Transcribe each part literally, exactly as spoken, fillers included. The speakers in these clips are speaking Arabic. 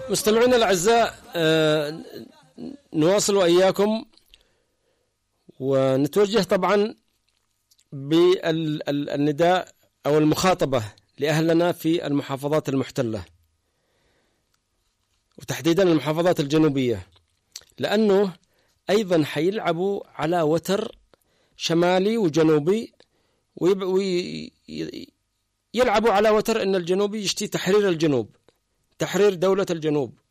مستمعينا الأعزاء، آه نواصل وإياكم ونتوجه طبعا بالنداء أو المخاطبة لأهلنا في المحافظات المحتلة وتحديدا المحافظات الجنوبية، لأنه أيضا حيلعبوا على وتر شمالي وجنوبي، ويلعبوا على وتر أن الجنوبي يشتي تحرير الجنوب، تحرير دولة الجنوب،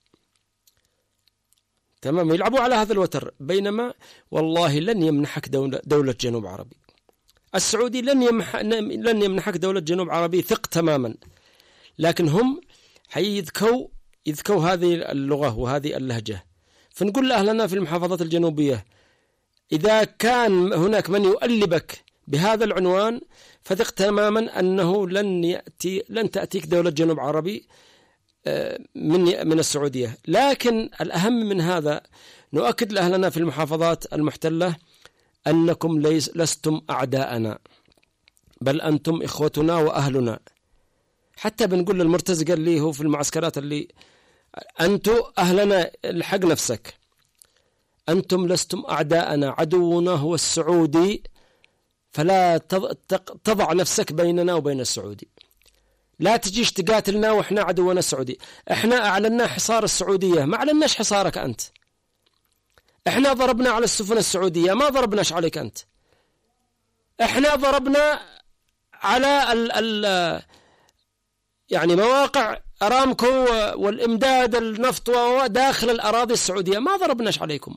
تمام، يلعبوا على هذا الوتر. بينما والله لن يمنحك دولة, دولة جنوب عربي، السعودي لن, يمح... لن يمنحك دولة جنوب عربي، ثق تماما. لكن هم حيذكوا يذكوا هذه اللغة وهذه اللهجة. فنقول لأهلنا في المحافظات الجنوبية، إذا كان هناك من يؤلبك بهذا العنوان فثق تماما أنه لن يأتي لن تأتيك دولة جنوب عربي من من السعودية. لكن الأهم من هذا نؤكد لأهلنا في المحافظات المحتلة أنكم ليس لستم أعداءنا، بل أنتم إخوتنا وأهلنا. حتى بنقول للمرتزق اللي هو في المعسكرات اللي أنتم أهلنا، الحق نفسك، أنتم لستم أعداءنا، عدونا هو السعودي، فلا تضع نفسك بيننا وبين السعودي، لا تجيش تقاتلنا وإحنا عدونا السعودي. إحنا أعلنا حصار السعودية، ما أعلناش حصارك أنت. إحنا ضربنا على السفن السعودية، ما ضربناش عليك أنت. إحنا ضربنا على ال ال يعني مواقع أرامكو والإمداد النفط داخل الأراضي السعودية، ما ضربناش عليكم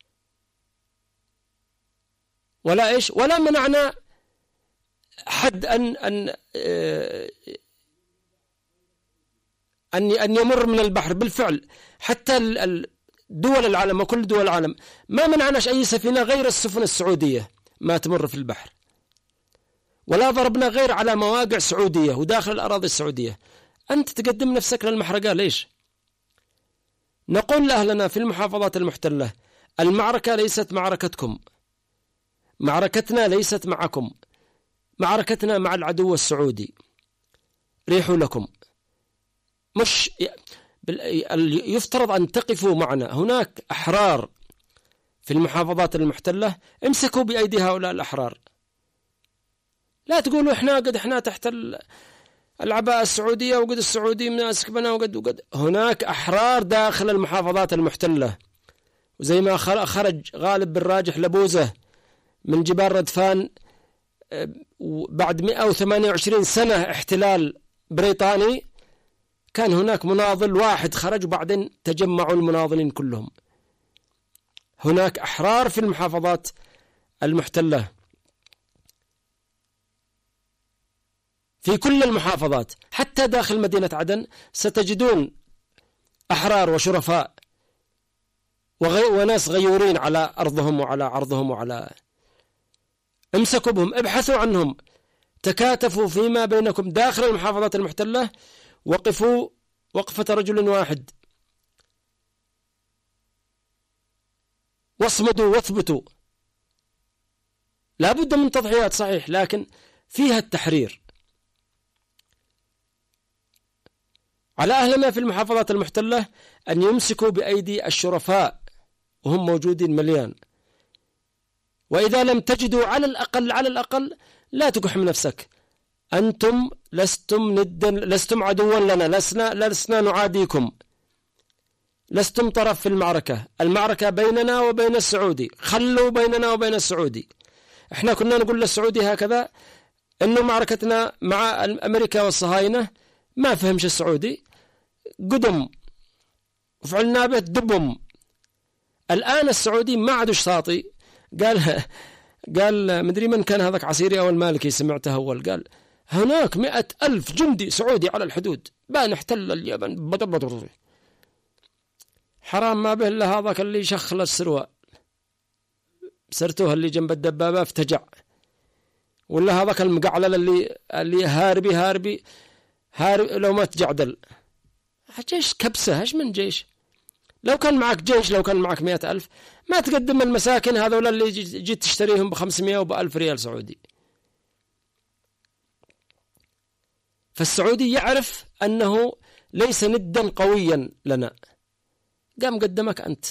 ولا إيش، ولا منعنا حد أن أن أن أن يمر من البحر. بالفعل حتى دول العالم وكل دول العالم ما منعناش أي سفينة غير السفن السعودية ما تمر في البحر، ولا ضربنا غير على مواقع سعودية وداخل الأراضي السعودية. أنت تقدم نفسك للمحرقة ليش؟ نقول لأهلنا في المحافظات المحتلة، المعركة ليست معركتكم، معركتنا ليست معكم، معركتنا مع العدو السعودي. ريحوا لكم، مش يفترض أن تقفوا معنا. هناك أحرار في المحافظات المحتلة، امسكوا بأيدي هؤلاء الأحرار، لا تقولوا إحنا قد إحنا تحت العباءة السعودية وقد السعودي ماسك بنا وقد وقد. هناك أحرار داخل المحافظات المحتلة، وزي ما خرج غالب بن راجح لبوزة من جبال ردفان بعد مئة وثمانية وعشرين سنة احتلال بريطاني، كان هناك مناضل واحد خرج وبعدين تجمعوا المناضلين كلهم. هناك أحرار في المحافظات المحتلة في كل المحافظات، حتى داخل مدينة عدن ستجدون أحرار وشرفاء وغي وناس غيورين على أرضهم وعلى عرضهم وعلى. امسكوا بهم، ابحثوا عنهم، تكاتفوا فيما بينكم داخل المحافظات المحتلة، وقفوا وقفة رجل واحد، واصمدوا واثبتوا. لا بد من تضحيات صحيح، لكن فيها التحرير. على أهلنا في المحافظات المحتلة أن يمسكوا بأيدي الشرفاء وهم موجودين مليان. وإذا لم تجدوا على الأقل على الأقل لا تقحم نفسك، أنتم لستم ندا، لستم عدوا لنا، لسنا لسنا نعاديكم، لستم طرف في المعركة. المعركة بيننا وبين السعودي، خلوا بيننا وبين السعودي. احنا كنا نقول للسعودي هكذا، إنه معركتنا مع أمريكا والصهاينة ما فهمش السعودي، قدم وفعلنا به دبم. الآن السعودي ما عادش ساطي، قال قال مدري من كان هذاك عسيري أو المالكي سمعته أول، قال هناك مئة ألف جندي سعودي على الحدود بان احتل اليمن بدر. حرام ما به إلا هذاك اللي شخل السروال سرتوه اللي جنب الدبابة افتجع، ولا هذاك المقعلل اللي اللي هاربي هاربي هارب لو ما تجعدل. جيش كبسة، ايش من جيش؟ لو كان معك جيش، لو كان معك مئة ألف ما تقدم المساكن هذول اللي جيت تشتريهم بخمسمائة وبألف ريال سعودي. فالسعودي يعرف أنه ليس ندا قويا لنا، قام قدمك أنت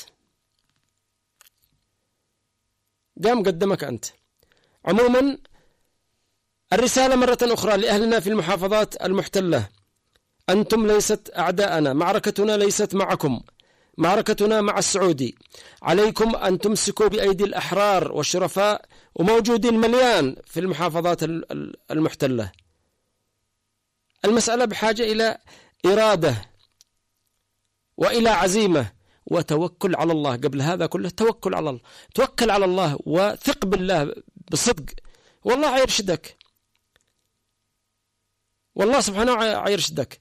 قام قدمك أنت. عموما الرسالة مرة أخرى لأهلنا في المحافظات المحتلة: أنتم ليست أعداءنا، معركتنا ليست معكم، معركتنا مع السعودي. عليكم أن تمسكوا بأيدي الأحرار والشرفاء، وموجودين مليان في المحافظات المحتلة. المسألة بحاجة إلى إرادة وإلى عزيمة وتوكل على الله. قبل هذا كله توكل على الله، توكل على الله وثق بالله بصدق، والله يرشدك، والله سبحانه يرشدك.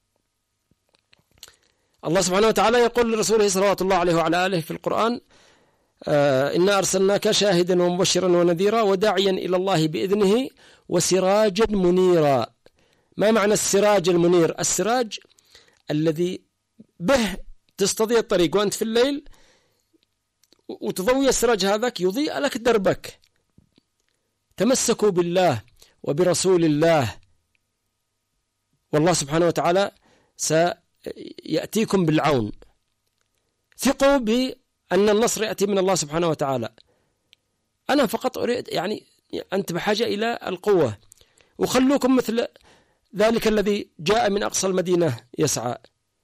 الله سبحانه وتعالى يقول لرسوله صلوات الله عليه وعلى آله في القرآن: آه إنا أرسلناك شاهدا ومبشرا ونذيرا وداعيا إلى الله بإذنه وسراجا منيرا. ما معنى السراج المنير؟ السراج الذي به تستضيء الطريق وأنت في الليل، وتضوي السراج هذاك يضيء لك دربك. تمسكوا بالله وبرسول الله، والله سبحانه وتعالى سيأتيكم بالعون. ثقوا بأن النصر يأتي من الله سبحانه وتعالى. أنا فقط أريد يعني أنت بحاجة إلى القوة، وخلوكم مثل ذلك الذي جاء من أقصى المدينة يسعى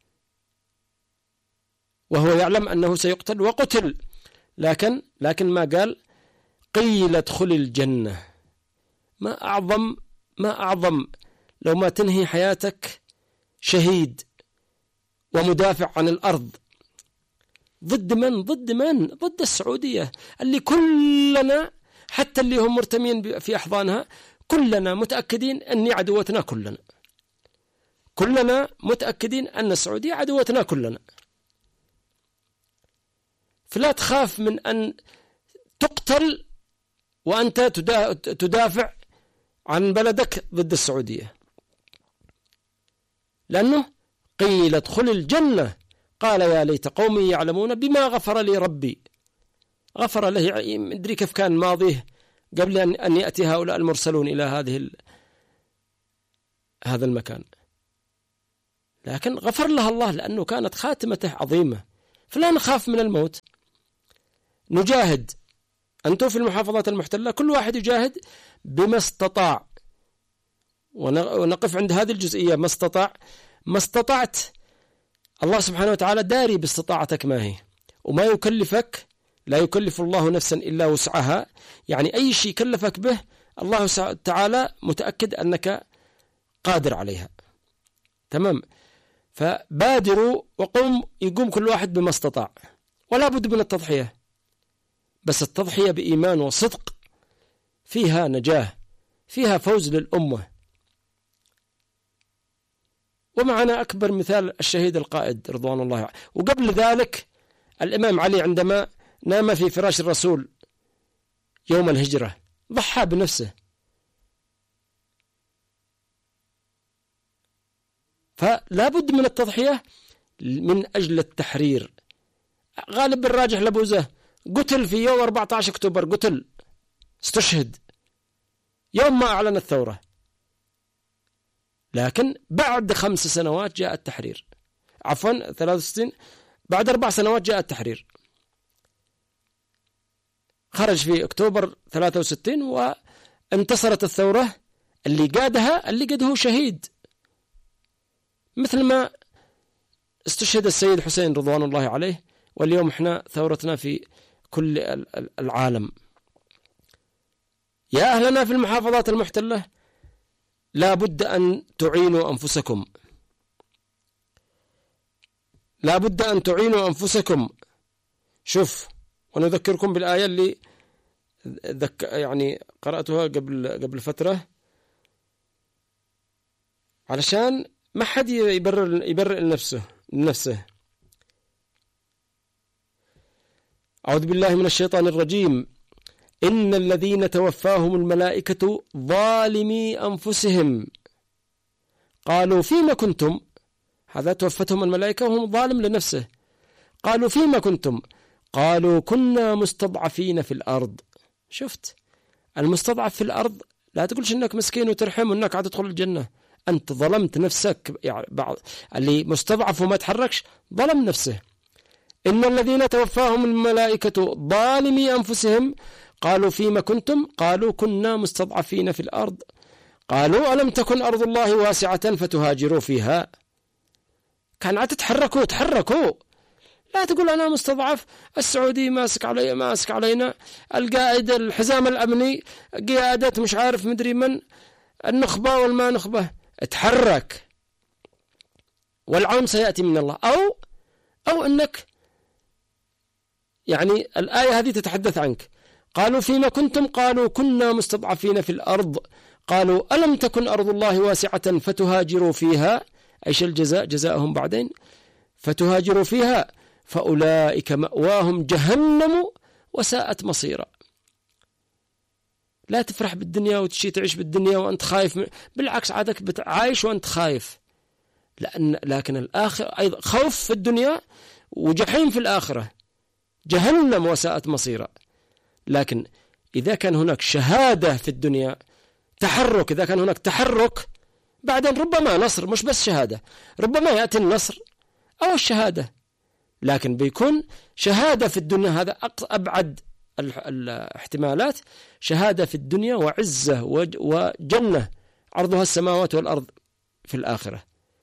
وهو يعلم أنه سيقتل وقتل، لكن لكن ما قال قيل ادخل الجنة. ما أعظم ما أعظم لو ما تنهي حياتك شهيد ومدافع عن الأرض. ضد من؟ ضد من؟ ضد السعودية اللي كلنا، حتى اللي هم مرتمين في أحضانها، كلنا متأكدين أن عدوتنا كلنا. كلنا متأكدين أن السعودية عدوتنا كلنا. فلا تخاف من أن تقتل وأنت تدافع عن بلدك ضد السعودية، لأنه قيل ادخل الجنة قال يا ليت قومي يعلمون بما غفر لي ربي. غفر له، مدري كيف كان ماضيه قبل أن يأتي هؤلاء المرسلون إلى هذه هذا المكان، لكن غفر لها الله لأنه كانت خاتمته عظيمة. فلا نخاف من الموت، نجاهد. أنتم في المحافظات المحتلة كل واحد يجاهد بما استطاع، ونقف عند هذه الجزئية ما استطاع. ما استطعت الله سبحانه وتعالى داري باستطاعتك ما هي، وما يكلفك، لا يكلف الله نفسا إلا وسعها. يعني أي شيء كلفك به الله تعالى متأكد أنك قادر عليها. تمام؟ فبادروا وقوم، يقوم كل واحد بما استطاع، ولا بد من التضحية، بس التضحية بإيمان وصدق فيها نجاة، فيها فوز للأمة. ومعنا أكبر مثال الشهيد القائد رضوان الله عليه. وقبل ذلك الإمام علي عندما نام في فراش الرسول يوم الهجرة ضحى بنفسه. فلا بد من التضحية من أجل التحرير. غالب الراجح لبوزة قتل في يوم أربعة عشر أكتوبر، قتل استشهد يوم ما أعلن الثورة، لكن بعد خمس سنوات جاء التحرير. عفوا ثلاث وستين، بعد أربع سنوات جاء التحرير. خرج في أكتوبر ثلاثة وستين وانتصرت الثورة اللي قادها اللي قاده شهيد، مثل ما استشهد السيد حسين رضوان الله عليه. واليوم احنا ثورتنا في كل العالم. يا أهلنا في المحافظات المحتلة لا بد أن تعينوا أنفسكم، لا بد أن تعينوا أنفسكم. شوف، ونذكركم بالآية اللي ذك يعني قرأتها قبل قبل فترة علشان ما حد يبرر يبرر لنفسه لنفسه. أعوذ بالله من الشيطان الرجيم. إن الذين توفاهم الملائكة ظالمي أنفسهم قالوا فيما كنتم. هذا توفتهم الملائكة وهم ظالم لنفسه. قالوا فيما كنتم؟ قالوا كنا مستضعفين في الأرض. شفت، المستضعف في الأرض لا تقولش إنك مسكين وترحم وإنك عاد تدخل الجنة. أنت ظلمت نفسك. يعني بعض اللي مستضعف وما تحركش ظلم نفسه. إن الذين توفاهم الملائكة ظالمي أنفسهم قالوا فيما كنتم قالوا كنا مستضعفين في الأرض قالوا ألم تكن أرض الله واسعة فتهاجروا فيها. كان عاد تتحركوا تحركوا، لا تقول أنا مستضعف، السعودي ماسك علي ماسك علينا، القائد الحزام الأمني، قيادة مش عارف مدري من، النخبة والما نخبة. اتحرك والعون سيأتي من الله. أو أو أنك يعني الآية هذه تتحدث عنك. قالوا فيما كنتم قالوا كنا مستضعفين في الأرض قالوا ألم تكن أرض الله واسعة فتهاجروا فيها. أيش الجزاء؟ جزاءهم بعدين فتهاجروا فيها فأولئك مأواهم جهنم وساءت مصيرا. لا تفرح بالدنيا وتشي تعيش بالدنيا وأنت خايف من... بالعكس عادك عايش وأنت خايف. لأن لكن الآخر أيضا خوف في الدنيا وجحيم في الآخرة، جهنم وساءت مصيرا. لكن إذا كان هناك شهادة في الدنيا، تحرك، إذا كان هناك تحرك بعدين ربما نصر، مش بس شهادة، ربما يأتي النصر أو الشهادة، لكن بيكون شهادة في الدنيا، هذا أبعد الاحتمالات، شهادة في الدنيا وعزة وجنة عرضها السماوات والأرض في الآخرة.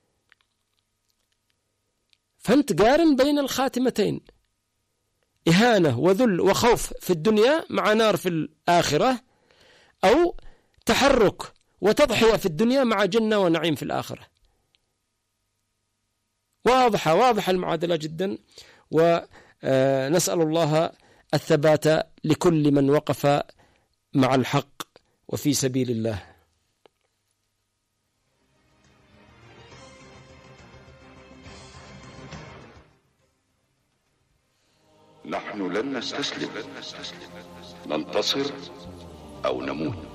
فأنت قارن بين الخاتمتين، إهانة وذل وخوف في الدنيا مع نار في الآخرة، أو تحرك وتضحية في الدنيا مع جنة ونعيم في الآخرة. واضحة واضحة المعادلة جدا. ونسأل الله الثبات لكل من وقف مع الحق وفي سبيل الله. نحن لن نستسلم، ننتصر أو نموت.